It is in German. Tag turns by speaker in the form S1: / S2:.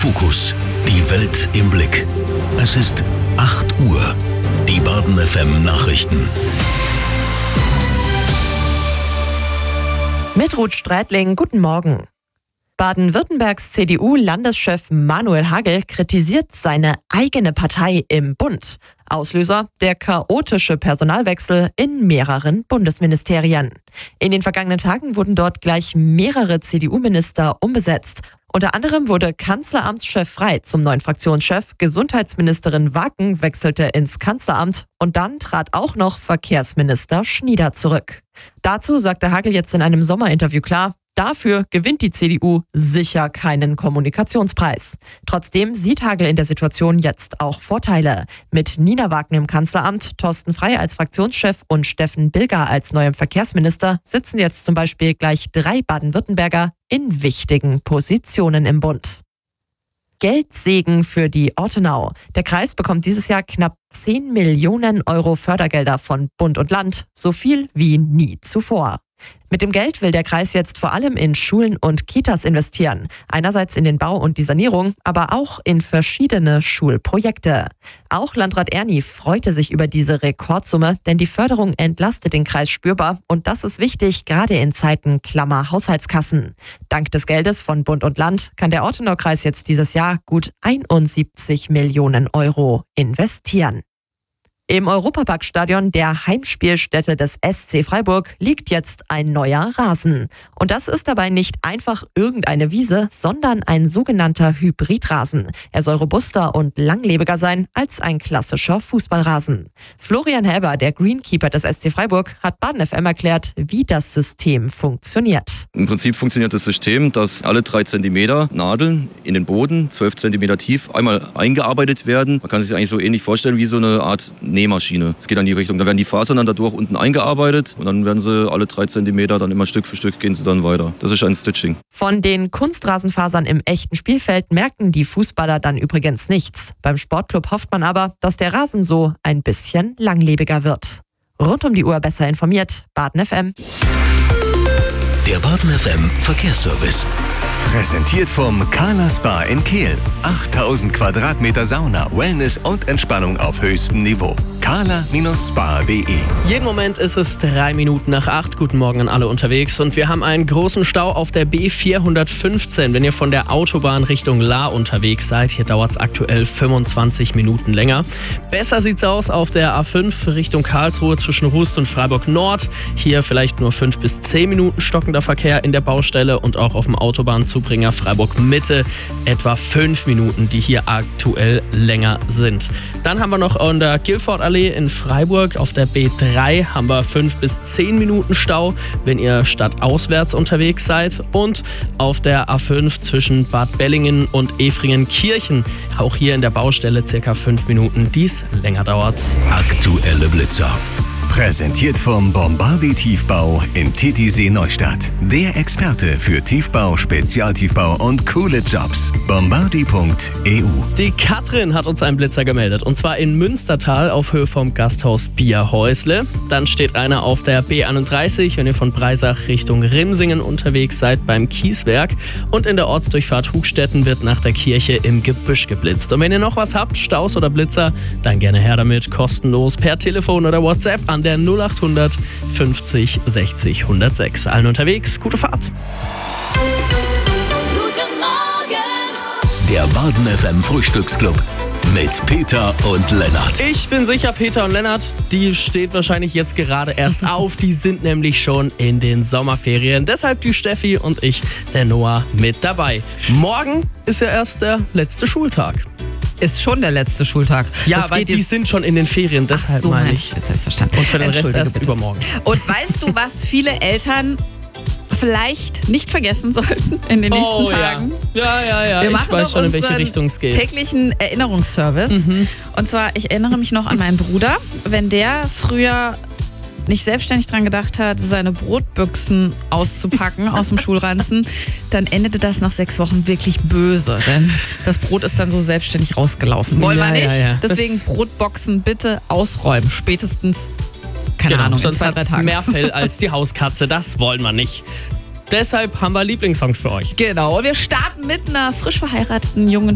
S1: Fokus. Die Welt im Blick. Es ist 8 Uhr. Die Baden FM Nachrichten.
S2: Mit Ruth Streitling, guten Morgen. Baden-Württembergs CDU-Landeschef Manuel Hagel kritisiert seine eigene Partei im Bund. Auslöser der chaotische Personalwechsel in mehreren Bundesministerien. In den vergangenen Tagen wurden dort gleich mehrere CDU-Minister umbesetzt. Unter anderem wurde Kanzleramtschef Frey zum neuen Fraktionschef, Gesundheitsministerin Waken wechselte ins Kanzleramt und dann trat auch noch Verkehrsminister Schnieder zurück. Dazu sagte Hagel jetzt in einem Sommerinterview klar, dafür gewinnt die CDU sicher keinen Kommunikationspreis. Trotzdem sieht Hagel in der Situation jetzt auch Vorteile. Mit Nina Waken im Kanzleramt, Thorsten Frey als Fraktionschef und Steffen Bilger als neuem Verkehrsminister sitzen jetzt zum Beispiel gleich 3 Baden-Württemberger in wichtigen Positionen im Bund. Geldsegen für die Ortenau. Der Kreis bekommt dieses Jahr knapp 10 Millionen Euro Fördergelder von Bund und Land, so viel wie nie zuvor. Mit dem Geld will der Kreis jetzt vor allem in Schulen und Kitas investieren. Einerseits in den Bau und die Sanierung, aber auch in verschiedene Schulprojekte. Auch Landrat Erni freute sich über diese Rekordsumme, denn die Förderung entlastet den Kreis spürbar und das ist wichtig, gerade in Zeiten klammer Haushaltskassen. Dank des Geldes von Bund und Land kann der Ortenau-Kreis jetzt dieses Jahr gut 71 Millionen Euro investieren. Im Europaparkstadion der Heimspielstätte des SC Freiburg liegt jetzt ein neuer Rasen. Und das ist dabei nicht einfach irgendeine Wiese, sondern ein sogenannter Hybridrasen. Er soll robuster und langlebiger sein als ein klassischer Fußballrasen. Florian Helber, der Greenkeeper des SC Freiburg, hat Baden FM erklärt, wie das System funktioniert.
S3: Im Prinzip funktioniert das System, dass alle 3 Zentimeter Nadeln in den Boden, 12 Zentimeter tief, einmal eingearbeitet werden. Man kann sich eigentlich so ähnlich vorstellen wie so eine Art Nähmaschine. Es geht in die Richtung. Da werden die Fasern dann dadurch unten eingearbeitet und dann werden sie alle 3 Zentimeter, dann immer Stück für Stück gehen sie dann weiter. Das ist ein Stitching.
S2: Von den Kunstrasenfasern im echten Spielfeld merken die Fußballer dann übrigens nichts. Beim Sportclub hofft man aber, dass der Rasen so ein bisschen langlebiger wird. Rund um die Uhr besser informiert, Baden FM.
S1: Der Baden FM Verkehrsservice.
S4: Präsentiert vom Carla Spa in Kehl. 8000 Quadratmeter Sauna, Wellness und Entspannung auf höchstem Niveau. carla-spa.de.
S5: Jeden Moment ist es 3 Minuten nach 8. Guten Morgen an alle unterwegs. Und wir haben einen großen Stau auf der B415. Wenn ihr von der Autobahn Richtung Lahr unterwegs seid, hier dauert es aktuell 25 Minuten länger. Besser sieht's aus auf der A5 Richtung Karlsruhe zwischen Rust und Freiburg Nord. Hier vielleicht nur 5 bis 10 Minuten stockender Verkehr in der Baustelle und auch auf dem Autobahnzubringer Freiburg Mitte etwa 5 Minuten, die hier aktuell länger sind. Dann haben wir noch an der Gilford-Allee in Freiburg auf der B3 haben wir 5 bis 10 Minuten Stau, wenn ihr stadtauswärts unterwegs seid. Und auf der A5 zwischen Bad Bellingen und Efringen-Kirchen, auch hier in der Baustelle circa 5 Minuten, dies länger dauert.
S1: Aktuelle Blitzer.
S4: Präsentiert vom Bombardi Tiefbau in Titisee Neustadt. Der Experte für Tiefbau, Spezialtiefbau und coole Jobs. Bombardi.eu.
S5: Die Katrin hat uns einen Blitzer gemeldet. Und zwar in Münstertal auf Höhe vom Gasthaus Bierhäusle. Dann steht einer auf der B31, wenn ihr von Breisach Richtung Rimsingen unterwegs seid, beim Kieswerk. Und in der Ortsdurchfahrt Hugstetten wird nach der Kirche im Gebüsch geblitzt. Und wenn ihr noch was habt, Staus oder Blitzer, dann gerne her damit. Kostenlos per Telefon oder WhatsApp an der 0800 50 60 106. Allen unterwegs, gute Fahrt.
S6: Guten Morgen!
S1: Der Baden FM Frühstücksclub mit Peter und Lennart.
S5: Ich bin sicher, Peter und Lennart, die steht wahrscheinlich jetzt gerade erst auf. Die sind nämlich schon in den Sommerferien. Deshalb die Steffi und ich, der Noah, mit dabei. Morgen ist ja erst der letzte Schultag.
S7: Ist schon der letzte Schultag.
S5: Ja,
S7: das
S5: weil die sind schon in den Ferien, deshalb
S7: so,
S5: meine ich.
S7: Jetzt habe ich verstanden.
S5: Und für den Rest erst
S7: bitte.
S5: übermorgen.
S7: Und weißt du, was viele Eltern vielleicht nicht vergessen sollten in den nächsten Tagen?
S5: Ja.
S7: Wir machen
S5: Ich weiß schon, in welche
S7: unseren
S5: Richtung es geht.
S7: Täglichen Erinnerungsservice. Und zwar, ich erinnere mich noch an meinen Bruder, wenn der früher nicht selbstständig dran gedacht hat, seine Brotbüchsen auszupacken aus dem Schulranzen, dann endete das nach 6 Wochen wirklich böse. Denn das Brot ist dann so selbstständig rausgelaufen. Wollen wir nicht?
S5: Ja.
S7: Deswegen Brotboxen bitte ausräumen. Spätestens, keine Ahnung, in
S5: sonst
S7: 2-3
S5: hat es
S7: Tagen.
S5: mehr Fell als die Hauskatze. Das wollen wir nicht. Deshalb haben wir Lieblingssongs für euch.
S7: Genau. Und wir starten mit einer frisch verheirateten jungen